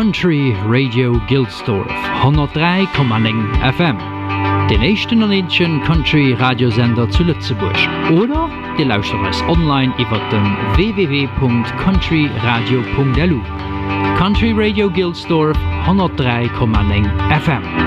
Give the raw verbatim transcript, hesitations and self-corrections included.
Country Radio Gilsdorf, hundertdrei Komma neun F M. Den echten Nordischen Country Radiosender zu Lützeburg. Oder ihr lauscht uns online über den w w w punkt country radio punkt l u. Country Radio Gilsdorf, hundertdrei Komma neun F M.